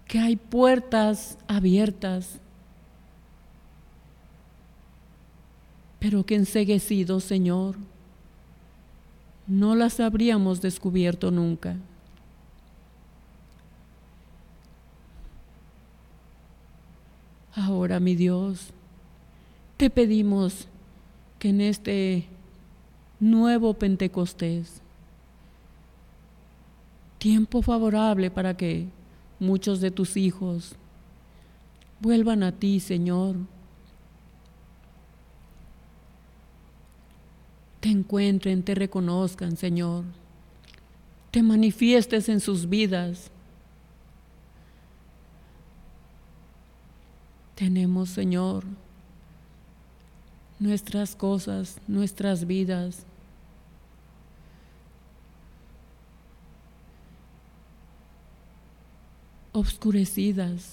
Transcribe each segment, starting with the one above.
que hay puertas abiertas, pero que enceguecidos, Señor, no las habríamos descubierto nunca. Ahora, mi Dios, te pedimos que en este nuevo Pentecostés, tiempo favorable para que muchos de tus hijos vuelvan a ti, Señor, te encuentren, te reconozcan, Señor, te manifiestes en sus vidas. Tenemos, Señor, nuestras cosas, nuestras vidas, obscurecidas,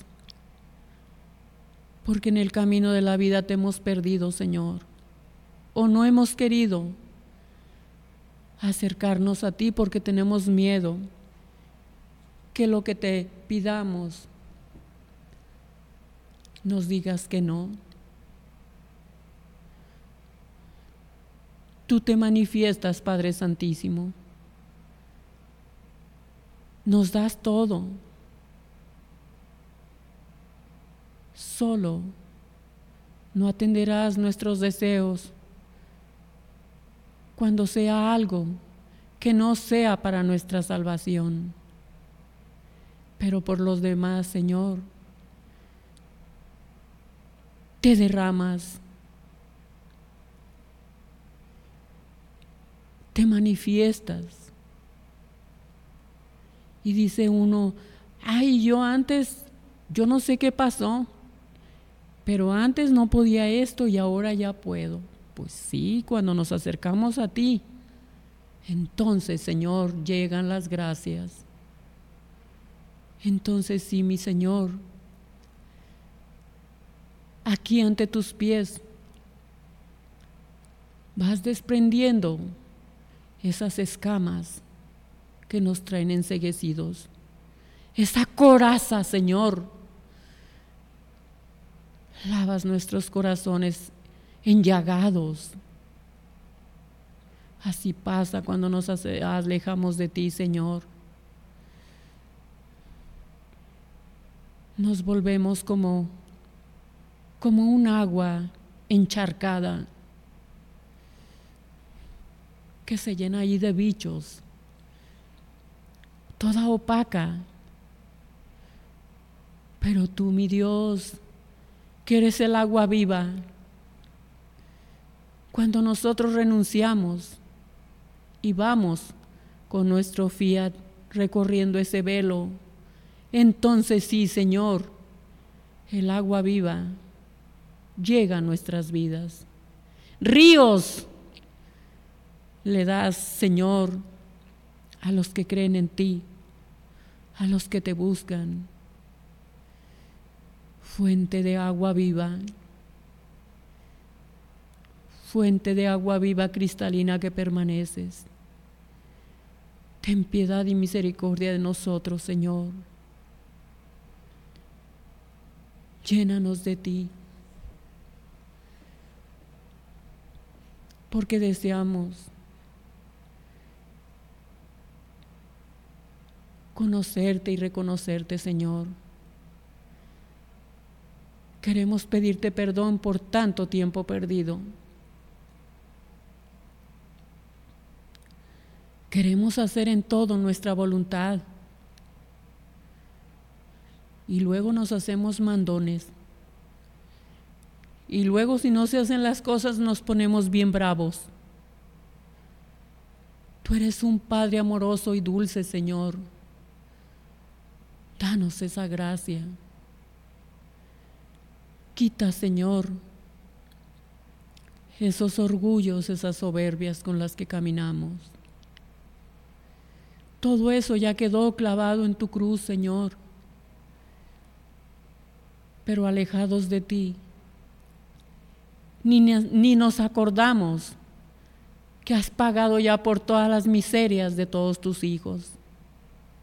porque en el camino de la vida te hemos perdido, Señor, o no hemos querido acercarnos a ti porque tenemos miedo que lo que te pidamos nos digas que no. Tú te manifiestas, Padre Santísimo, nos das todo. Solo no atenderás nuestros deseos cuando sea algo que no sea para nuestra salvación. Pero por los demás, Señor, te derramas, te manifiestas. Y dice uno, ay, yo no sé qué pasó, pero antes no podía esto y ahora ya puedo. Pues sí, cuando nos acercamos a ti, entonces, Señor, llegan las gracias. Entonces sí, mi Señor, aquí ante tus pies vas desprendiendo esas escamas que nos traen enceguecidos. Esa coraza, Señor, lavas nuestros corazones enllagados. Así pasa cuando nos alejamos de ti, Señor. Nos volvemos como un agua encharcada que se llena ahí de bichos, toda opaca. Pero tú, mi Dios, que eres el agua viva, cuando nosotros renunciamos y vamos con nuestro fiat recorriendo ese velo, entonces sí, Señor, el agua viva llega a nuestras vidas. Ríos le das, Señor, a los que creen en ti, a los que te buscan. Fuente de agua viva, fuente de agua viva cristalina que permaneces. Ten piedad y misericordia de nosotros, Señor. Llénanos de ti, porque deseamos conocerte y reconocerte, Señor. Queremos pedirte perdón por tanto tiempo perdido. Queremos hacer en todo nuestra voluntad. Y luego nos hacemos mandones. Y luego, si no se hacen las cosas, nos ponemos bien bravos. Tú eres un Padre amoroso y dulce, Señor. Danos esa gracia. Quita, Señor, esos orgullos, esas soberbias con las que caminamos. Todo eso ya quedó clavado en tu cruz, Señor. Pero alejados de ti, ni nos acordamos que has pagado ya por todas las miserias de todos tus hijos.